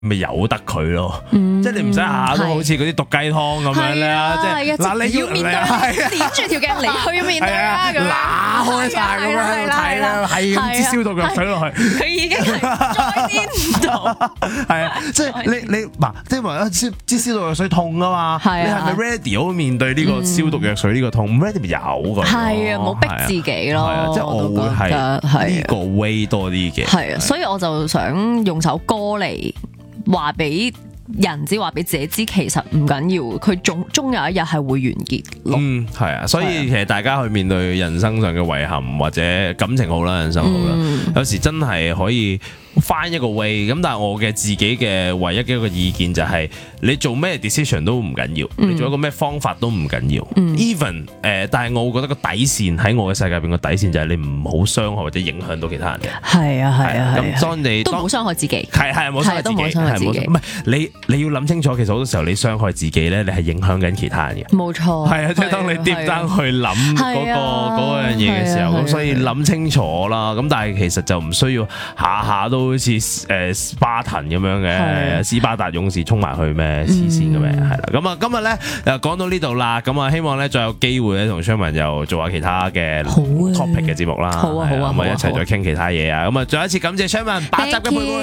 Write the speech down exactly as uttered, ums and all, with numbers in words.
咪由得佢咯，即係你唔使下下都好似嗰啲毒雞湯咁樣咧，即係嗱你要面對，捏住條頸嚟去面對啦，咁拿開晒咁樣睇啦，係咁支消毒藥水落去， 佢已經係再黏唔到， 係啊，即係你你嗱，即係話支支消毒藥水痛啊嘛，你係咪 ready 好面對呢個消毒藥水呢個痛？唔 ready 咪有佢， 係啊，冇逼自己咯， 即係我會係呢個 way 多啲嘅， 係啊，所以我就想用首歌嚟話俾人知，話俾自己知，其實唔緊要，佢終終有一日係會完結咯。 嗯，係啊，所以其實大家去面對人生上嘅遺憾或者感情好啦，人生好啦，嗯、有時真係可以翻一個 way。咁但係我嘅自己嘅唯一嘅一個意見就係、是，你做咩 decision 都唔緊要，嗯、你做一個咩方法都唔緊要。嗯、even 誒、呃，但係我會覺得個底線喺我嘅世界入邊個底線就係你唔好傷害或者影響到其他人嘅。 係啊係啊， 咁當你都唔好傷害自己。 係係冇傷害自己，係冇唔係你你要諗清楚，其實好多時候你傷害自己咧，你係影響緊其他人嘅。 冇錯。係啊，即係當你 deep down去諗嗰、嗰個嗰樣嘢嘅時候，咁所以諗清楚啦。咁但係其實就唔需要下下都好似誒斯巴騰咁樣嘅，斯巴達勇士衝埋去咩黐線嘅咩？係啦。咁啊，今日咧又講到呢度啦。咁啊，希望咧再有機會咧同 Sherman 又做下其他嘅 topic 嘅節目啦。 好啊好啊， 咁啊一齊再傾其他嘢啊。咁啊，再一次感謝 Sherman 八集嘅陪伴。